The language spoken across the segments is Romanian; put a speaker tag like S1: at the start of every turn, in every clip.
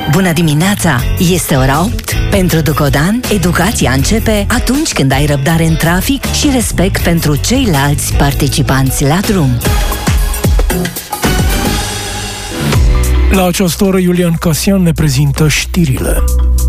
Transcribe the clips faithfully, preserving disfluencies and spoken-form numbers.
S1: Bună dimineața! Este ora opt. Pentru Ducodan, educația începe atunci când ai răbdare în trafic și respect pentru ceilalți participanți la drum.
S2: La această oră, Iulian Casian ne prezintă știrile.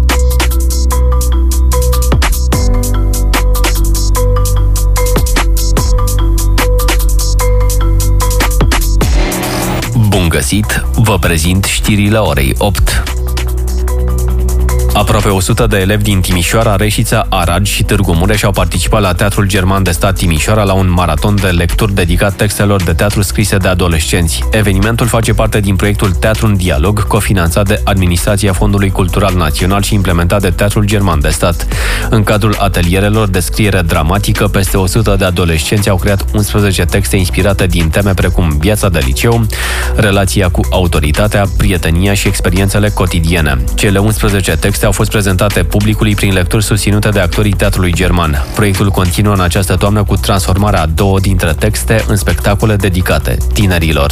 S3: Bun găsit! Vă prezint știrile orei opt. Aproape o sută de elevi din Timișoara, Reșița, Arad și Târgu Mureș au participat la Teatrul German de Stat Timișoara la un maraton de lecturi dedicat textelor de teatru scrise de adolescenți. Evenimentul face parte din proiectul Teatru în Dialog, cofinanțat de Administrația Fondului Cultural Național și implementat de Teatrul German de Stat. În cadrul atelierelor de scriere dramatică, peste o sută de adolescenți au creat unsprezece texte inspirate din teme precum viața de liceu, relația cu autoritatea, prietenia și experiențele cotidiene. Cele unsprezece texte au fost prezentate publicului prin lecturi susținute de actorii Teatrului German. Proiectul continuă în această toamnă cu transformarea a două dintre texte în spectacole dedicate tinerilor.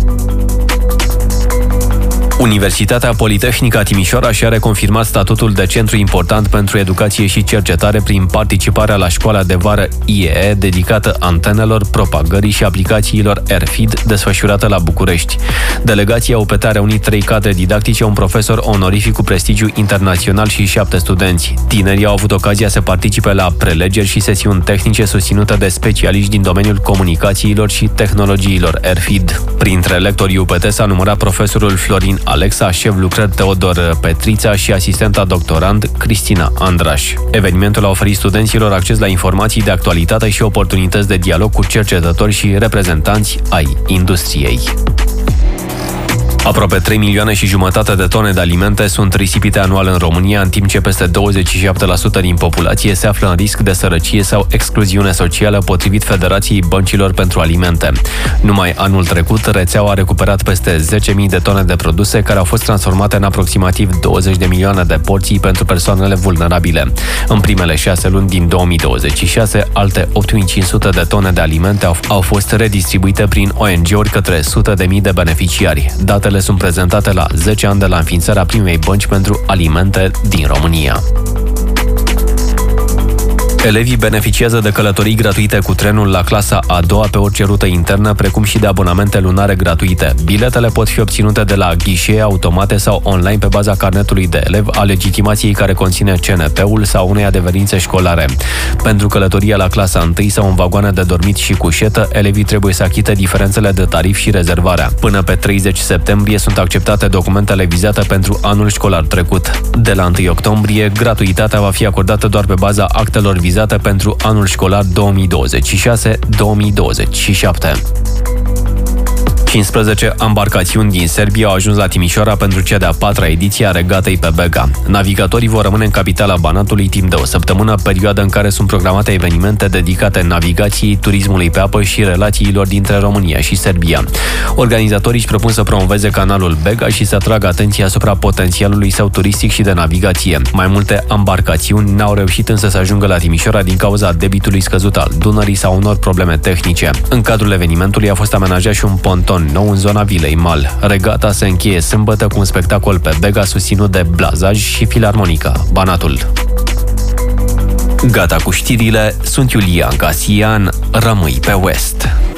S3: Universitatea Politehnică a Timișoara și-a reconfirmat statutul de centru important pentru educație și cercetare prin participarea la școala de vară I E E dedicată antenelor, propagării și aplicațiilor R F I D desfășurată la București. Delegația U P T a reunit trei cadre didactice, un profesor onorific cu prestigiu internațional și șapte studenți. Tinerii au avut ocazia să participe la prelegeri și sesiuni tehnice susținute de specialiști din domeniul comunicațiilor și tehnologiilor R F I D. Printre lectorii U P T s-a numărat profesorul Florin Alexa, șef lucrări Teodor Petrița și asistenta doctorand Cristina Andraș. Evenimentul a oferit studenților acces la informații de actualitate și oportunități de dialog cu cercetători și reprezentanți ai industriei. Aproape trei milioane și jumătate de tone de alimente sunt risipite anual în România, în timp ce peste douăzeci și șapte la sută din populație se află în risc de sărăcie sau excluziune socială, potrivit Federației Băncilor pentru Alimente. Numai anul trecut, rețeaua a recuperat peste zece mii de tone de produse care au fost transformate în aproximativ douăzeci de milioane de porții pentru persoanele vulnerabile. În primele șase luni din două mii douăzeci și șase, alte opt mii cinci sute de tone de alimente au, au fost redistribuite prin O N G-uri către sute de mii de beneficiari. Datele sunt prezentate la zece ani de la înființarea primei bănci pentru alimente din România. Elevii beneficiază de călătorii gratuite cu trenul la clasa a doua pe orice rută internă, precum și de abonamente lunare gratuite. Biletele pot fi obținute de la ghișee automate sau online pe baza carnetului de elev, a legitimației care conține C N P-ul sau unei adeverințe școlare. Pentru călătoria la clasa întâi sau în vagoane de dormit și cușetă, elevii trebuie să achite diferențele de tarif și rezervarea. Până pe treizeci septembrie sunt acceptate documentele vizate pentru anul școlar trecut. De la întâi octombrie, gratuitatea va fi acordată doar pe baza actelor vizate pentru anul școlar două mii douăzeci și șase două mii douăzeci și șapte. cincisprezece ambarcațiuni din Serbia au ajuns la Timișoara pentru cea de-a patra ediție a regatei pe Bega. Navigatorii vor rămâne în capitala Banatului timp de o săptămână, perioadă în care sunt programate evenimente dedicate navigației, turismului pe apă și relațiilor dintre România și Serbia. Organizatorii își propun să promoveze canalul Bega și să atragă atenția asupra potențialului său turistic și de navigație. Mai multe ambarcațiuni n-au reușit însă să ajungă la Timișoara din cauza debitului scăzut al Dunării sau unor probleme tehnice. În cadrul evenimentului a fost amenajat și un ponton nou în zona Vilei Mal. Regata se încheie sâmbătă cu un spectacol pe Bega susținut de Blazaj și Filarmonica Banatul. Gata cu știrile, sunt Iulian Casian, rămâi pe West.